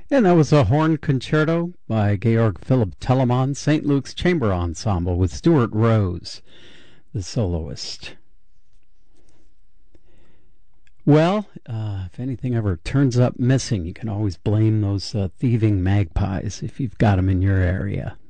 And that was a horn concerto by Georg Philipp Telemann, St. Luke's Chamber Ensemble with Stuart Rose, the soloist. Well, if anything ever turns up missing, you can always blame those thieving magpies if you've got them in your area.